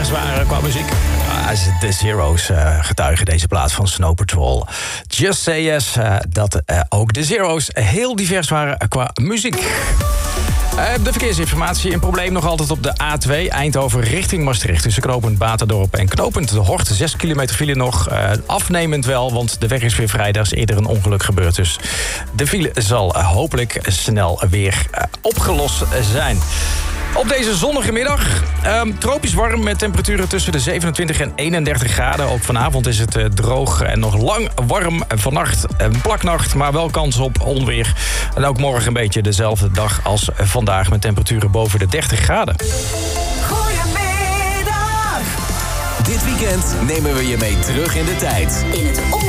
divers waren qua muziek. De Zero's getuigen deze plaat van Snow Patrol. Just Say Yes, dat ook de Zero's heel divers waren qua muziek. De verkeersinformatie. Een probleem nog altijd op de A2 Eindhoven richting Maastricht. Tussen knooppunt Baterdorp en knooppunt De Hort. 6 kilometer file nog. Afnemend wel, want de weg is weer vrij. Daar is eerder een ongeluk gebeurd. Dus de file zal hopelijk snel weer opgelost zijn. Op deze zonnige middag, tropisch warm met temperaturen tussen de 27 en 31 graden. Ook vanavond is het droog en nog lang warm. Vannacht een plaknacht, maar wel kans op onweer. En ook morgen een beetje dezelfde dag als vandaag met temperaturen boven de 30 graden. Goedemiddag! Dit weekend nemen we je mee terug in de tijd. In het